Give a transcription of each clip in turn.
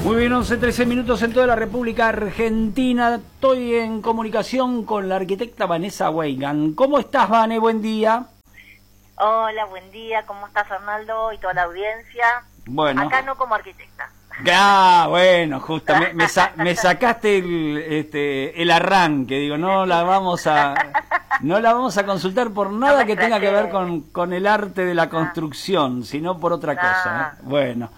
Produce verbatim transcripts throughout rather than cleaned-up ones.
Muy bien, once trece minutos en toda la República Argentina. Estoy en comunicación con la arquitecta Vanessa Weigan. ¿Cómo estás, Vane? Buen día. Hola, buen día. ¿Cómo estás, Arnaldo, y toda la audiencia? Bueno. Acá no como arquitecta. Ah, bueno, justo. Me, me, sa me sacaste el, este, el arranque. Digo, no la vamos a... No la vamos a consultar por nada no que tenga que ver con, con el arte de la construcción, ah. sino por otra cosa. Ah. ¿eh? Bueno.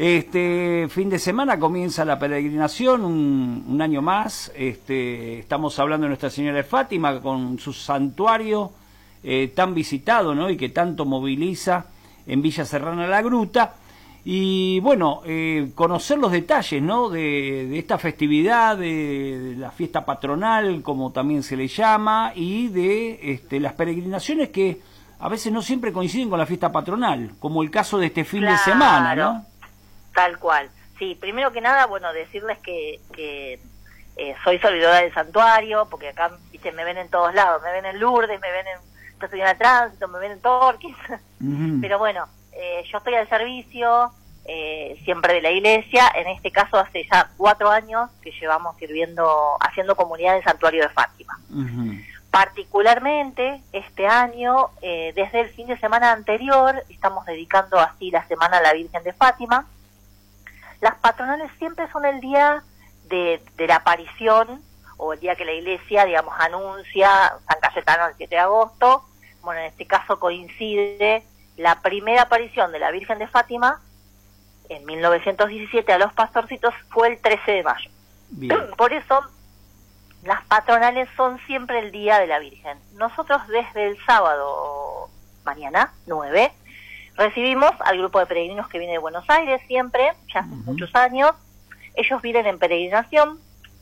Este fin de semana comienza la peregrinación, un, un año más. Este, estamos hablando de Nuestra Señora de Fátima con su santuario eh, tan visitado, ¿no? Y que tanto moviliza en Villa Serrana La Gruta. Y bueno, eh, conocer los detalles, ¿no? de, de esta festividad, de, de la fiesta patronal, como también se le llama, y de este, las peregrinaciones que a veces no siempre coinciden con la fiesta patronal, como el caso de este fin claro. de semana, ¿no? Tal cual. Sí, primero que nada, bueno, decirles que, que eh, soy servidora del santuario, porque acá, viste, me ven en todos lados, me ven en Lourdes, me ven en Nuestra Señora de Tránsito, me ven en Torquís, uh-huh. Pero bueno, eh, yo estoy al servicio eh, siempre de la iglesia, en este caso hace ya cuatro años que llevamos sirviendo, haciendo comunidad del santuario de Fátima. Uh-huh. Particularmente este año, eh, desde el fin de semana anterior, estamos dedicando así la semana a la Virgen de Fátima. Las patronales siempre son el día de, de la aparición, o el día que la iglesia, digamos, anuncia San Cayetano el siete de agosto. Bueno, en este caso coincide la primera aparición de la Virgen de Fátima en mil novecientos diecisiete a los pastorcitos, fue el trece de mayo. Bien. Por eso, las patronales son siempre el día de la Virgen. Nosotros desde el sábado, mañana, nueve, recibimos al grupo de peregrinos que viene de Buenos Aires siempre, ya hace uh-huh. muchos años. Ellos vienen en peregrinación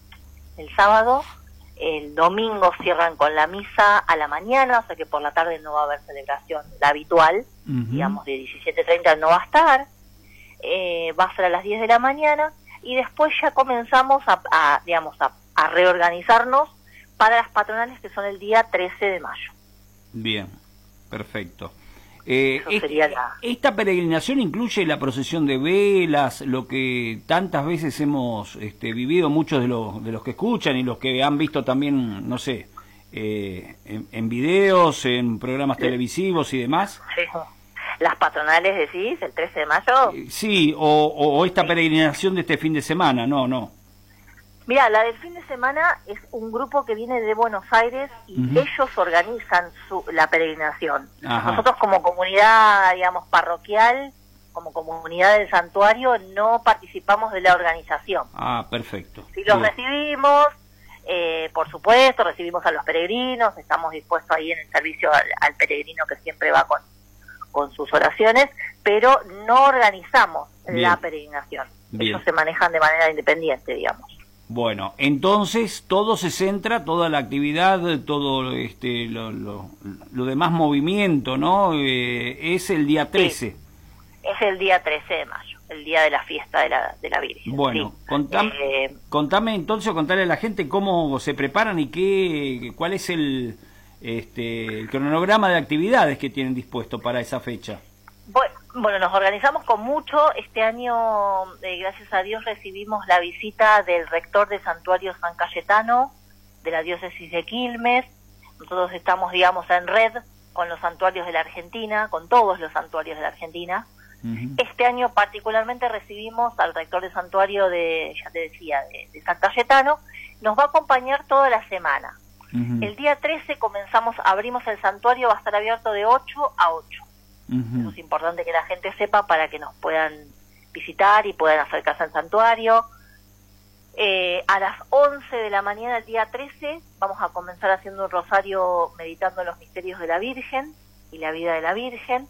el sábado, el domingo cierran con la misa a la mañana, o sea que por la tarde no va a haber celebración, la habitual, uh-huh. digamos de diecisiete treinta no va a estar, eh, va a ser a las diez de la mañana, y después ya comenzamos a, a digamos, a, a reorganizarnos para las patronales que son el día trece de mayo. Bien, perfecto. Eh, Eso sería la... Esta peregrinación incluye la procesión de velas, lo que tantas veces hemos este, vivido muchos de los, de los que escuchan y los que han visto también, no sé, eh, en, en videos, en programas sí. televisivos y demás. Sí. ¿Las patronales decís, el trece de mayo? Eh, sí, o, o, o esta sí. peregrinación de este fin de semana, no, no. Mira, la del fin de semana es un grupo que viene de Buenos Aires y uh-huh. ellos organizan su, la peregrinación. Ajá. Nosotros como comunidad, digamos, parroquial, como comunidad del santuario, no participamos de la organización. Ah, perfecto. Si los Bien. recibimos, eh, por supuesto, recibimos a los peregrinos, estamos dispuestos ahí en el servicio al, al peregrino que siempre va con, con sus oraciones, pero no organizamos Bien. la peregrinación. Bien. Ellos se manejan de manera independiente, digamos. Bueno, entonces todo se centra, toda la actividad, todo este lo, lo, lo demás movimiento, ¿no? Eh, es el día trece. Sí, es el día trece de mayo, el día de la fiesta de la, de la Virgen. Bueno, sí. contame, eh, contame entonces, contarle a la gente cómo se preparan y qué, cuál es el, este, el cronograma de actividades que tienen dispuesto para esa fecha. Bueno, Bueno, nos organizamos con mucho. Este año, eh, gracias a Dios, recibimos la visita del rector del santuario San Cayetano, de la diócesis de Quilmes. Nosotros estamos, digamos, en red con los santuarios de la Argentina, con todos los santuarios de la Argentina. Uh-huh. Este año particularmente recibimos al rector del santuario de, ya te decía, de, de San Cayetano. Nos va a acompañar toda la semana. Uh-huh. El día trece comenzamos, abrimos el santuario, va a estar abierto de ocho a ocho. Uh-huh. Eso es importante que la gente sepa para que nos puedan visitar y puedan acercarse al santuario. Eh, a las once de la mañana del día trece vamos a comenzar haciendo un rosario meditando los misterios de la Virgen y la vida de la Virgen.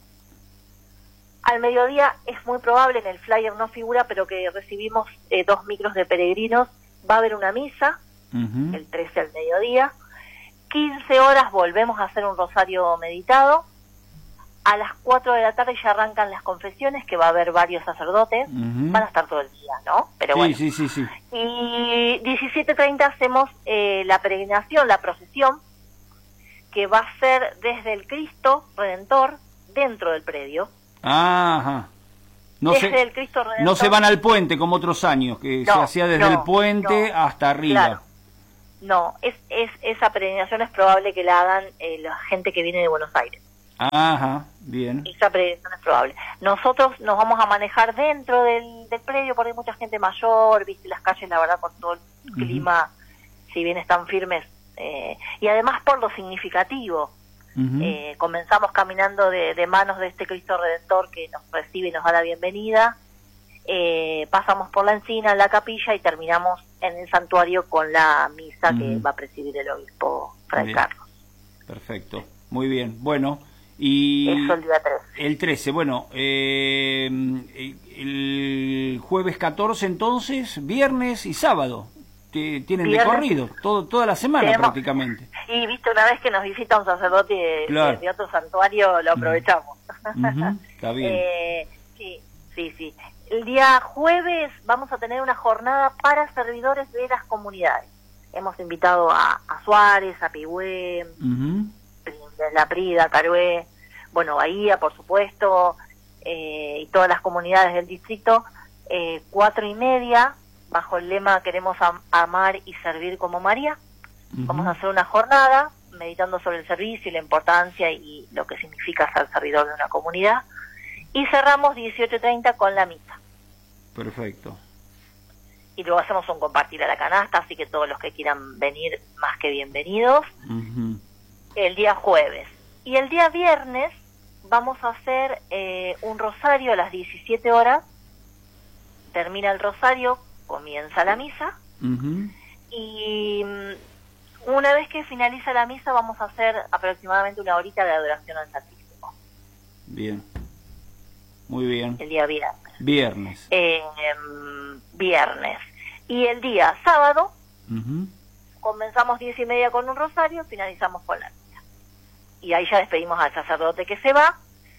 Al mediodía es muy probable, en el flyer no figura, pero que recibimos eh, dos micros de peregrinos, va a haber una misa, uh-huh. el trece al mediodía. quince horas volvemos a hacer un rosario meditado. A las cuatro de la tarde ya arrancan las confesiones, que va a haber varios sacerdotes, uh-huh. van a estar todo el día, ¿no? Pero sí, bueno. sí, sí, sí. Y diecisiete treinta hacemos eh, la peregrinación, la procesión, que va a ser desde el Cristo Redentor, dentro del predio. Ajá. No desde se, el Cristo Redentor. no se van al puente como otros años, que No, se hacía desde no, el puente no, hasta arriba. Claro. No, es, es, esa peregrinación es probable que la hagan eh, la gente que viene de Buenos Aires. Ajá, bien. Esa peregrinación es probable. Nosotros nos vamos a manejar dentro del, del predio, porque hay mucha gente mayor, viste, las calles, la verdad, con todo el clima, uh-huh. si bien están firmes, eh, y además por lo significativo. Uh-huh. Eh, comenzamos caminando de, de manos de este Cristo Redentor que nos recibe y nos da la bienvenida, eh, pasamos por la encina, la capilla y terminamos en el santuario con la misa uh-huh. que va a presidir el obispo Fray Carlos. Perfecto, muy bien. Bueno, y eso el día trece. El trece, bueno, eh, el jueves catorce entonces, viernes y sábado. Tienen de corrido, todo, toda la semana tenemos, prácticamente. Y viste, una vez que nos visita un sacerdote de, claro. de otro santuario, lo aprovechamos. Uh-huh. Está bien. eh, sí, sí, sí. El día jueves vamos a tener una jornada para servidores de las comunidades. Hemos invitado a, a Suárez, a Pigüé, uh-huh. La Prida, Carué, bueno, Bahía, por supuesto, eh, y todas las comunidades del distrito, eh, cuatro y media, bajo el lema queremos am amar y servir como María. Uh-huh. Vamos a hacer una jornada meditando sobre el servicio y la importancia y lo que significa ser servidor de una comunidad. Y cerramos dieciocho treinta con la misa. Perfecto. Y luego hacemos un compartir a la canasta, así que todos los que quieran venir, más que bienvenidos. Uh-huh. El día jueves. Y el día viernes vamos a hacer eh, un rosario a las diecisiete horas. Termina el rosario, comienza la misa, uh-huh. y um, una vez que finaliza la misa vamos a hacer aproximadamente una horita de adoración al Santísimo. Bien, muy bien. El día viernes. Viernes. Eh, um, viernes. Y el día sábado, uh-huh. comenzamos diez y media con un rosario, finalizamos con la misa. Y ahí ya despedimos al sacerdote que se va,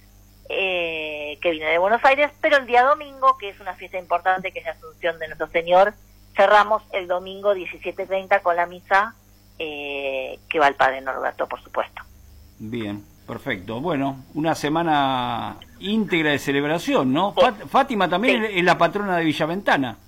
Eh, que viene de Buenos Aires, pero el día domingo, que es una fiesta importante, que es la Asunción de Nuestro Señor, cerramos el domingo diecisiete treinta con la misa eh, que va al Padre Norberto, por supuesto. Bien, perfecto. Bueno, una semana íntegra de celebración, ¿no? Sí. Fátima también sí. es la patrona de Villaventana.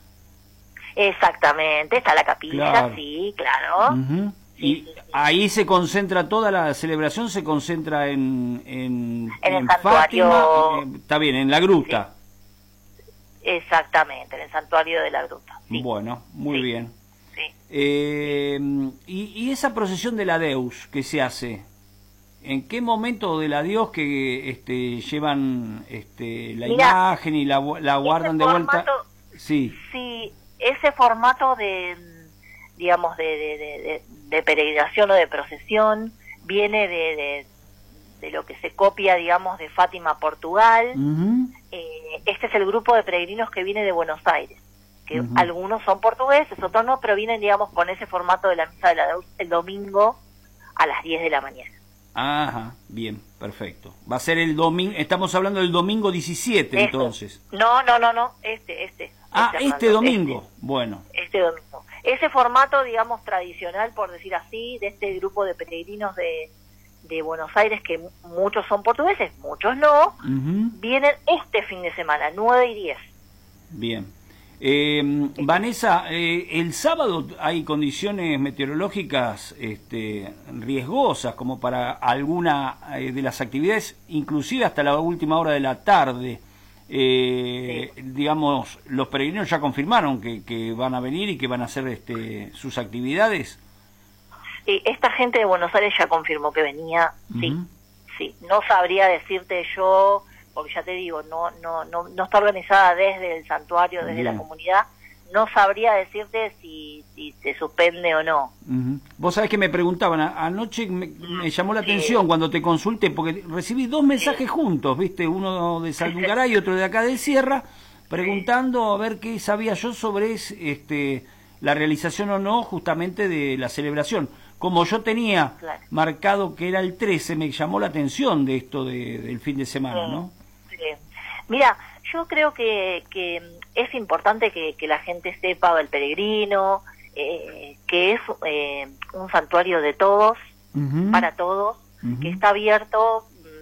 Exactamente, está la capilla, claro. sí, claro. Uh-huh. Y sí, sí, sí. Ahí se concentra toda la celebración, se concentra en en, en el en santuario. Fátima, eh, está bien, en la gruta. Sí. Exactamente, en el santuario de la gruta. Sí. Bueno, muy sí. bien. Sí. Eh, y, y esa procesión de la Deus que se hace, ¿en qué momento de la Dios que este, llevan este, la Mira, imagen y la, la guardan de formato, vuelta? Sí. Sí, ese formato de, digamos, de, de, de, de, de peregrinación o de procesión viene de, de, de lo que se copia, digamos, de Fátima, Portugal. Uh-huh. eh, este es el grupo de peregrinos que viene de Buenos Aires, que uh-huh. algunos son portugueses, otros no, pero vienen, digamos, con ese formato de la misa de la Deus el domingo a las diez de la mañana. Ajá, bien, perfecto. Va a ser el domingo, estamos hablando del domingo diecisiete, este. entonces. No, no, no, no, este, este. Ah, este, este domingo, este, bueno. Este domingo. Ese formato, digamos, tradicional, por decir así, de este grupo de peregrinos de, de Buenos Aires, que muchos son portugueses, muchos no, uh-huh. vienen este fin de semana, nueve y diez. Bien. Eh, Vanessa, eh, el sábado hay condiciones meteorológicas este, riesgosas como para alguna eh, de las actividades, inclusive hasta la última hora de la tarde. Eh, sí. Digamos, los peregrinos ya confirmaron que, que van a venir y que van a hacer este, sus actividades. Sí, esta gente de Buenos Aires ya confirmó que venía, uh-huh. sí, sí. No sabría decirte yo, porque ya te digo, no no no, no está organizada desde el santuario, desde Bien. la comunidad, no sabría decirte si, si se suspende o no. Uh-huh. Vos sabés que me preguntaban, anoche me, me llamó la sí. atención cuando te consulté, porque recibí dos mensajes sí. juntos, ¿viste? Uno de Saldungaray y otro de acá del Sierra, preguntando a ver qué sabía yo sobre este la realización o no justamente de la celebración. Como yo tenía claro. marcado que era el trece, me llamó la atención de esto de, del fin de semana, sí. ¿no? Sí. Mira, yo creo que, que es importante que, que la gente sepa, el peregrino, eh, que es eh, un santuario de todos, uh-huh. para todos, uh-huh. que está abierto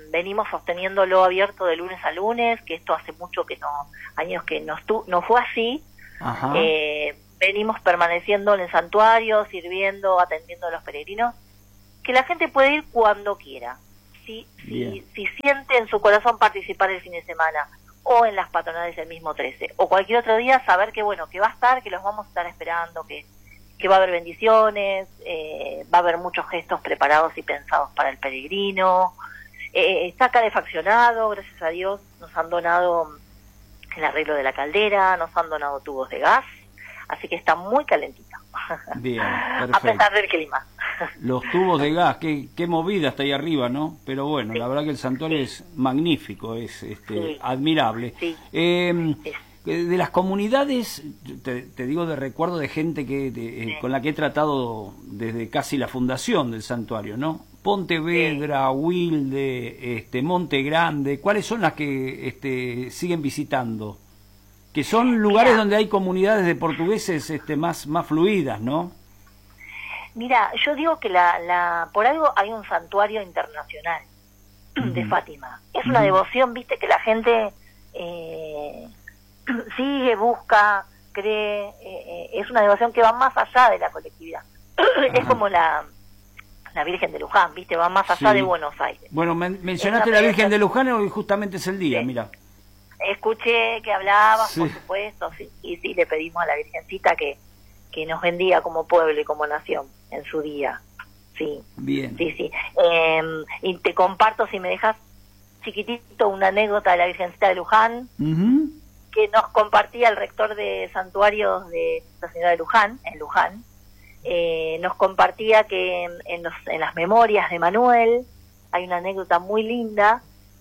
venimos sosteniéndolo abierto de lunes a lunes, que esto hace mucho que no, años que no, estu no fue así. Ajá. Eh, venimos permaneciendo en el santuario, sirviendo, atendiendo a los peregrinos, que la gente puede ir cuando quiera. Si, si, si siente en su corazón participar el fin de semana, o en las patronales el mismo trece, o cualquier otro día, saber que bueno, que va a estar, que los vamos a estar esperando, que, que va a haber bendiciones, eh, va a haber muchos gestos preparados y pensados para el peregrino. Eh, está calefaccionado, gracias a Dios, nos han donado el arreglo de la caldera, nos han donado tubos de gas, así que está muy calentito. Bien, perfecto. A pesar del clima. Los tubos de gas, qué, qué movida está ahí arriba, ¿no? Pero bueno, sí, la verdad que el santuario sí. es magnífico, es este, sí. admirable. Sí. Eh, sí. De las comunidades, te, te digo de recuerdo de gente que de, sí. eh, con la que he tratado desde casi la fundación del santuario, ¿no? Pontevedra, sí. Wilde, este, Monte Grande, ¿cuáles son las que este, siguen visitando? Que son lugares Mira, donde hay comunidades de portugueses este, más, más fluidas, ¿no? Mira, yo digo que la, la por algo hay un santuario internacional uh-huh. de Fátima. Es uh-huh. una devoción, viste, que la gente eh, sigue, busca, cree. Eh, es una devoción que va más allá de la colectividad. Uh-huh. Es como la, la Virgen de Luján, viste, va más allá sí. de Buenos Aires. Bueno, men mencionaste la Virgen de Luján y justamente es el día, sí. mira. Escuché que hablabas, sí. por supuesto, sí, y sí le pedimos a la Virgencita que, que nos bendiga como pueblo y como nación en su día. Sí, bien. Sí, sí. Eh, y te comparto, si me dejas chiquitito, una anécdota de la Virgencita de Luján, uh-huh. que nos compartía el rector de santuarios de la Señora de Luján, en Luján. Eh, nos compartía que en, en, los, en las memorias de Manuel hay una anécdota muy linda,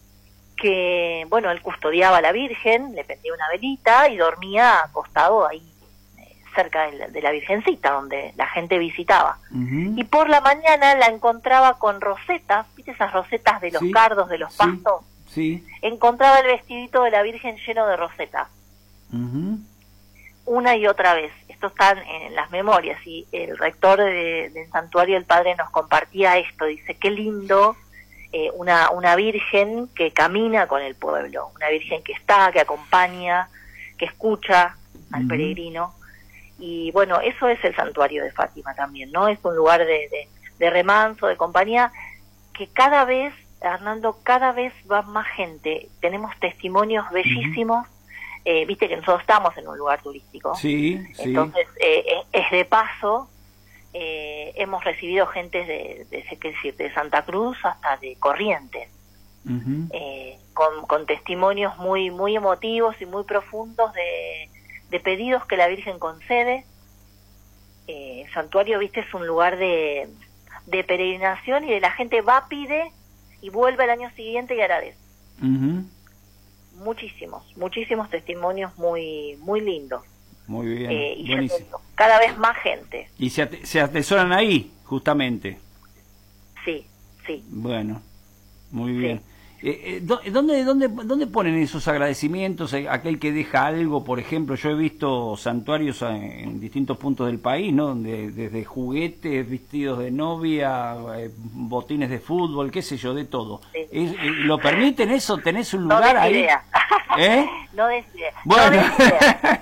que, bueno, él custodiaba a la Virgen, le prendía una velita y dormía acostado ahí, eh, cerca de la, de la Virgencita, donde la gente visitaba. Uh-huh. Y por la mañana la encontraba con rosetas, ¿viste esas rosetas de los sí, cardos, de los sí, pastos? Sí. Encontraba el vestidito de la Virgen lleno de rosetas. Uh-huh. Una y otra vez. Esto está en las memorias, y el rector de, del santuario, el padre, nos compartía esto. Dice, qué lindo... Eh, una, una virgen que camina con el pueblo, una virgen que está, que acompaña, que escucha al uh-huh. peregrino. Y bueno, eso es el santuario de Fátima también, ¿no? Es un lugar de, de, de remanso, de compañía, que cada vez, Hernando, cada vez va más gente. Tenemos testimonios bellísimos. Uh-huh. eh, viste que nosotros estamos en un lugar turístico. Sí, sí. Entonces, eh, es de paso. Eh, hemos recibido gente de, de, de, qué decir, de Santa Cruz hasta de Corrientes, uh-huh. eh, con, con testimonios muy muy emotivos y muy profundos de, de pedidos que la Virgen concede. Eh, el santuario, viste, es un lugar de, de peregrinación, y de la gente va, pide y vuelve al año siguiente y agradece. Uh-huh. Muchísimos, muchísimos testimonios muy muy lindos. Muy bien, eh, y buenísimo. Cada vez más gente. Y se, ate se atesoran ahí, justamente. Sí, sí. Bueno, muy bien. Sí. Eh, eh, ¿dónde, dónde, ¿Dónde ponen esos agradecimientos? Aquel que deja algo, por ejemplo, yo he visto santuarios en, en distintos puntos del país, ¿no? Donde, desde juguetes, vestidos de novia, eh, botines de fútbol, qué sé yo, de todo. Sí. ¿Es, eh, ¿Lo permiten eso? ¿Tenés un lugar no ahí? Idea. ¿Eh? No des idea. Bueno. No des idea.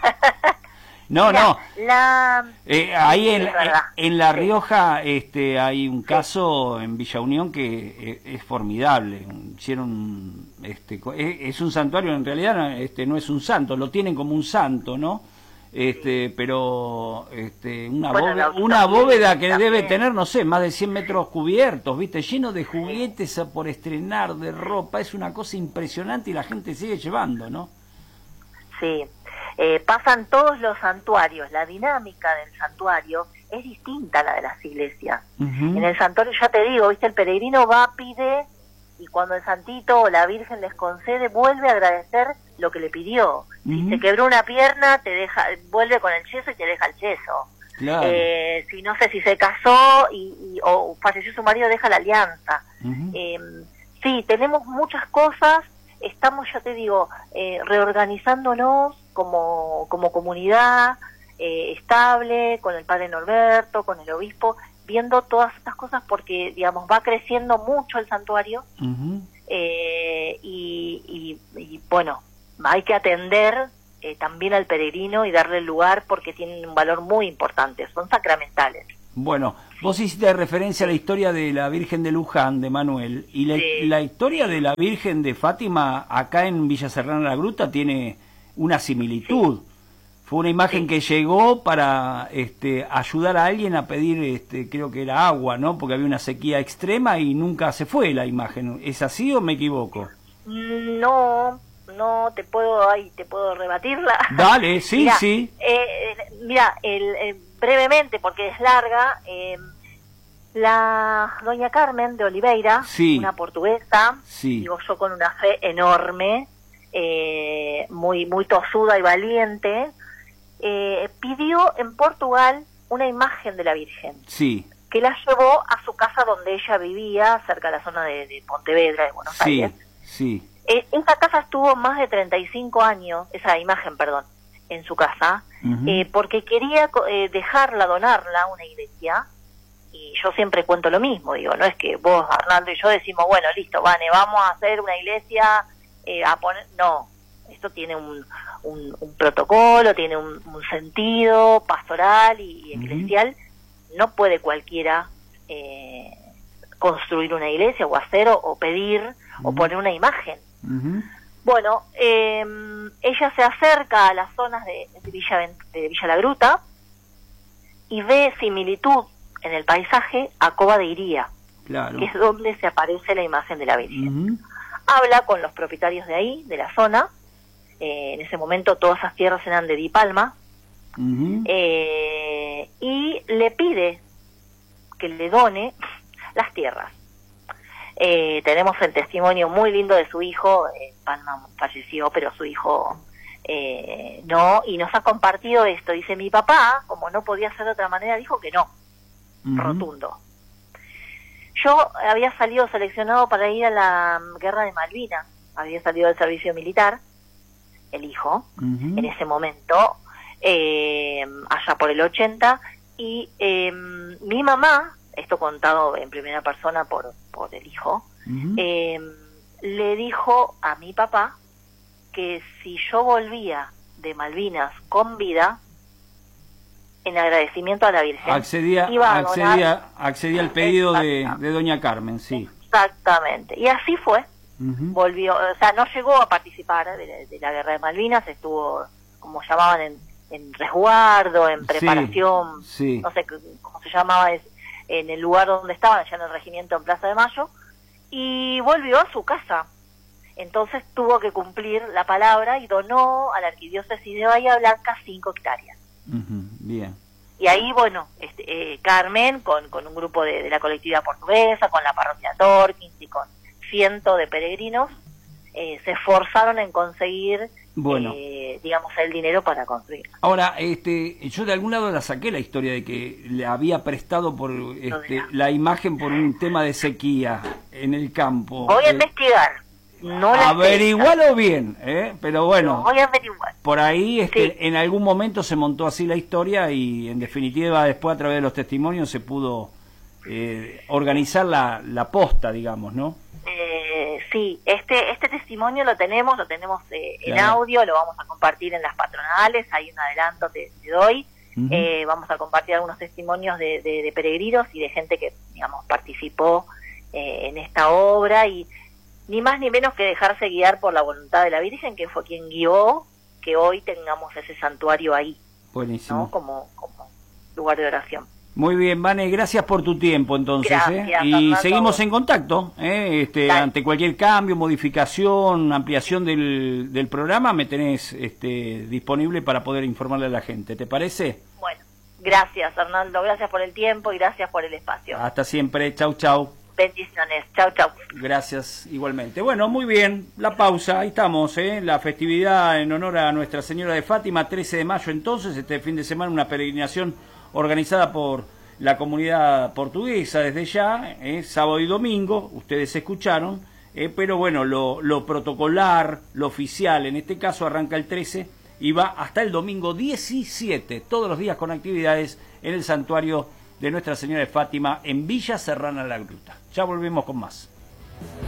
No, Mirá, no. La... Eh, ahí sí, en, es en La sí. Rioja este, hay un caso sí. en Villa Unión que es, es formidable. Hicieron, este, es, es un santuario, en realidad este, no es un santo, lo tienen como un santo, ¿no? Este, sí. Pero este, una, bueno, bóveda, una bóveda que también debe tener, no sé, más de cien metros cubiertos, ¿viste? Lleno de juguetes sí. por estrenar, de ropa. Es una cosa impresionante y la gente sigue llevando, ¿no? Sí. Eh, pasan todos los santuarios, la dinámica del santuario es distinta a la de las iglesias. Uh-huh. En el santuario, ya te digo, viste, el peregrino va, pide, y cuando el santito o la Virgen les concede, vuelve a agradecer lo que le pidió. Uh-huh. Si se quebró una pierna, te deja, vuelve con el yeso y te deja el yeso. Claro. Eh, si no sé si se casó y, y o falleció su marido, deja la alianza. Uh-huh. eh, sí, tenemos muchas cosas. Estamos, ya te digo, eh, reorganizándonos como, como comunidad eh, estable, con el padre Norberto, con el obispo, viendo todas estas cosas porque, digamos, va creciendo mucho el santuario. Uh-huh. eh, y, y, y, bueno, hay que atender eh, también al peregrino y darle el lugar porque tienen un valor muy importante, son sacramentales. Bueno, vos hiciste referencia a la historia de la Virgen de Luján, de Manuel, y la, Sí. la historia de la Virgen de Fátima acá en Villa Serrana la Gruta tiene una similitud. Sí. Fue una imagen sí. que llegó para este, ayudar a alguien a pedir, este, creo que era agua, ¿no? Porque había una sequía extrema y nunca se fue la imagen. ¿Es así o me equivoco? No, no te puedo, ay, te puedo rebatirla. Dale, sí, mirá, sí. Eh, mira, el, el, brevemente, porque es larga, eh, la doña Carmen de Oliveira, sí. una portuguesa, sí. digo yo con una fe enorme, eh, muy, muy tosuda y valiente, eh, pidió en Portugal una imagen de la Virgen. Sí. Que la llevó a su casa donde ella vivía, cerca de la zona de, de Pontevedra, de Buenos sí, Aires. Sí. Eh, esa casa estuvo más de treinta y cinco años, esa imagen, perdón, en su casa, uh-huh. eh, porque quería eh, dejarla, donarla a una iglesia, y yo siempre cuento lo mismo, digo, no es que vos, Arnaldo y yo decimos, bueno, listo, Vane, vamos a hacer una iglesia, eh, a poner, no, esto tiene un, un, un protocolo, tiene un, un sentido pastoral y, y eclesial, uh-huh. no puede cualquiera eh, construir una iglesia o hacer o, o pedir uh-huh. o poner una imagen. Uh-huh. Bueno, eh, ella se acerca a las zonas de, de, Villa, de Villa La Gruta y ve similitud en el paisaje a Cova de Iría, claro. que es donde se aparece la imagen de la Virgen. Uh-huh. Habla con los propietarios de ahí, de la zona, eh, en ese momento todas esas tierras eran de Di Palma, uh-huh. eh, y le pide que le done las tierras. Eh, tenemos el testimonio muy lindo de su hijo, eh, Palma falleció, pero su hijo eh, no, y nos ha compartido esto. Dice, mi papá, como no podía ser de otra manera, dijo que no, uh-huh. rotundo. Yo había salido seleccionado para ir a la guerra de Malvinas, había salido del servicio militar, el hijo, uh-huh. en ese momento, eh, allá por el ochenta, y eh, mi mamá, esto contado en primera persona por, por el hijo, uh-huh. eh, le dijo a mi papá que si yo volvía de Malvinas con vida, en agradecimiento a la Virgen, accedía, iba a accedía, donar, accedía al pedido de, de doña Carmen, sí. Exactamente, y así fue. Uh-huh. Volvió, o sea, no llegó a participar de la, de la guerra de Malvinas, estuvo, como llamaban, en, en resguardo, en preparación, sí, sí. no sé cómo se llamaba, es, en el lugar donde estaban, allá en el regimiento en Plaza de Mayo, y volvió a su casa. Entonces tuvo que cumplir la palabra y donó a la arquidiócesis de Bahía Blanca cinco hectáreas. Uh-huh. Bien. Y ahí, bueno, este, eh, Carmen, con, con un grupo de, de la colectividad portuguesa, con la parroquia Torkins y con cientos de peregrinos, eh, se esforzaron en conseguir, bueno. eh, digamos, el dinero para construir. Ahora, este, yo de algún lado la saqué la historia de que le había prestado por este, la imagen por un tema de sequía en el campo. Voy a eh, investigar. No la averigualo bien, ¿eh? Pero bueno, no, voy a averiguar. Por ahí este, sí. en algún momento se montó así la historia y en definitiva después a través de los testimonios se pudo eh, organizar la, la posta, digamos, ¿no? Eh, sí, este este testimonio lo tenemos, lo tenemos eh, en claro. audio, lo vamos a compartir en las patronales, hay un adelanto, te, te doy. Uh-huh. eh, vamos a compartir algunos testimonios de, de, de peregrinos y de gente que, digamos, participó eh, en esta obra y ni más ni menos que dejarse guiar por la voluntad de la Virgen, que fue quien guió que hoy tengamos ese santuario ahí. Buenísimo. ¿No? Como, como lugar de oración. Muy bien, Vane, gracias por tu tiempo entonces. Gracias, ¿eh? Y Fernando. seguimos en contacto. ¿eh? Este, ante cualquier cambio, modificación, ampliación del, del programa, me tenés este, disponible para poder informarle a la gente. ¿Te parece? Bueno, gracias, Arnaldo. Gracias por el tiempo y gracias por el espacio. Hasta siempre. Chau, chau. Bendiciones. Chau, chau. Gracias, igualmente. Bueno, muy bien, la pausa, ahí estamos, ¿eh? La festividad en honor a Nuestra Señora de Fátima, trece de mayo entonces, este fin de semana, una peregrinación organizada por la comunidad portuguesa desde ya, ¿eh? Sábado y domingo, ustedes escucharon, ¿eh? Pero bueno, lo, lo protocolar, lo oficial, en este caso arranca el trece y va hasta el domingo diecisiete, todos los días con actividades en el santuario de Nuestra Señora de Fátima en Villa Serrana La Gruta. Ya volvemos con más.